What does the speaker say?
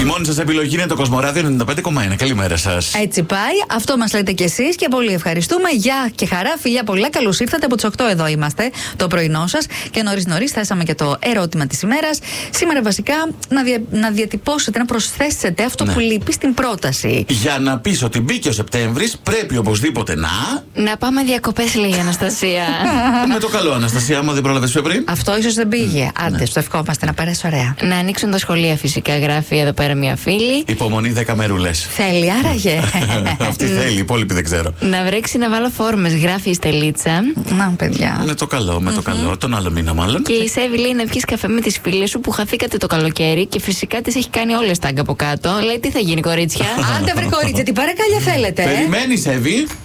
μόνη σας επιλογή είναι το Κοσμοράδιο 95,1. Καλημέρα σας. Έτσι πάει. Αυτό μας λέτε κι εσείς και πολύ ευχαριστούμε. Γεια και χαρά, φιλιά πολλά. Καλώς ήρθατε. Από τις 8 εδώ είμαστε, το πρωινό σας. Και νωρίς θέσαμε και το ερώτημα της ημέρας. Σήμερα βασικά να διατυπώσετε, να προσθέσετε αυτό που λείπει στην πρόταση. Για να πεις ότι μπήκε ο Σεπτέμβρης, πρέπει οπωσδήποτε να πάμε διακοπές, λέει η Αναστασία. Με το καλό, Αναστασία, άμα δεν πρόλαβες πιο πριν. Αυτό ίσως δεν πήγε. Άντε, στο ευχόμαστε να περάσει ωραία. Να ανοίξουν τα σχολεία, φυσικά, γράφει εδώ πέρα μια φίλη. Υπομονή 10 μερούλες. Θέλει, άραγε. Αυτή θέλει, οι υπόλοιποι δεν ξέρω. Να βρέξει να βάλω φόρμες, γράφει η Στελίτσα. Να, παιδιά. Με το καλό, με το καλό. Τον άλλο μήνα, μάλλον. Και η Σέβη λέει να πιεις καφέ με τις φίλες σου που χαθήκατε το καλοκαίρι και φυσικά τις έχει κάνει όλες τάγκα από κάτω. Λέει τι θα γίνει, κορίτσια. Άντε, βρε κορίτσια, τι παρακαλιά θέλετε. Περιμένει, Σέβη.